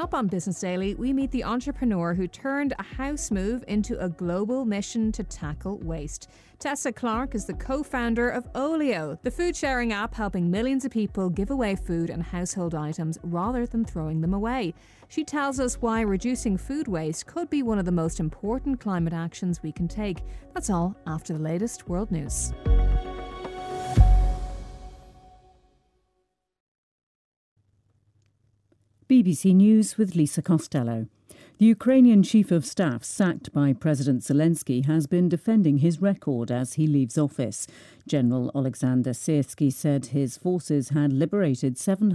up on Business Daily, we meet the entrepreneur who turned a house move into a global mission to tackle waste. Tessa Clark is the co-founder of Olio, the food-sharing app helping millions of people give away food and household items rather than throwing them away. She tells us why reducing food waste could be one of the most important climate actions we can take. That's all after the latest world news. BBC News with Lisa Costello. The Ukrainian chief of staff, sacked by President Zelensky, has been defending his record as he leaves office. General Alexander Syrskyi said his forces had liberated 700